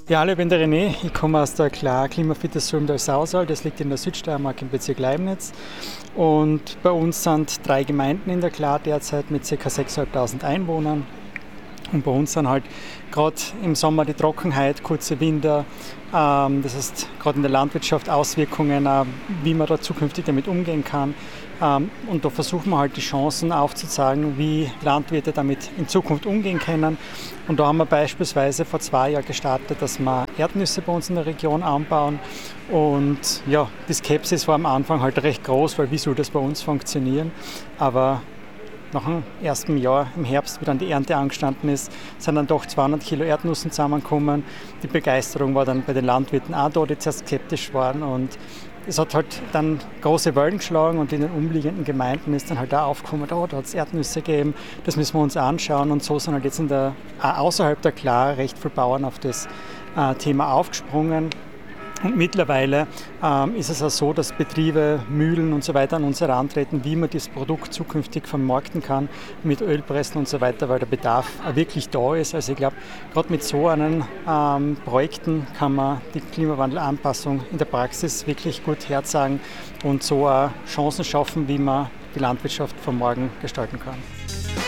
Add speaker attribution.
Speaker 1: Ja, hallo, ich bin der René. Ich komme aus der Klar Klimafittes Sulmtal-Sausal. Das liegt in der Südsteiermark im Bezirk Leibniz. Und bei uns sind 3 Gemeinden in der Klar derzeit mit ca. 6.500 Einwohnern. Und bei uns sind halt gerade im Sommer die Trockenheit, kurze Winter, das heißt gerade in der Landwirtschaft Auswirkungen, wie man da zukünftig damit umgehen kann. Und da versuchen wir halt die Chancen aufzuzeigen, wie Landwirte damit in Zukunft umgehen können. Und da haben wir beispielsweise vor 2 Jahren gestartet, dass wir Erdnüsse bei uns in der Region anbauen. Und ja, die Skepsis war am Anfang halt recht groß, weil wie soll das bei uns funktionieren? Aber nach dem ersten Jahr im Herbst, wie dann die Ernte angestanden ist, sind dann doch 200 Kilo Erdnüsse zusammengekommen. Die Begeisterung war dann bei den Landwirten auch da, die zuerst skeptisch waren. Und es hat halt dann große Wellen geschlagen und in den umliegenden Gemeinden ist dann halt auch aufgekommen, da hat es Erdnüsse gegeben, das müssen wir uns anschauen. Und so sind halt jetzt außerhalb der Klar recht viele Bauern auf das Thema aufgesprungen. Und mittlerweile ist es auch so, dass Betriebe, Mühlen und so weiter an uns herantreten, wie man das Produkt zukünftig vermarkten kann mit Ölpressen und so weiter, weil der Bedarf auch wirklich da ist. Also ich glaube, gerade mit so einen Projekten kann man die Klimawandelanpassung in der Praxis wirklich gut herzeigen und so auch Chancen schaffen, wie man die Landwirtschaft von morgen gestalten kann.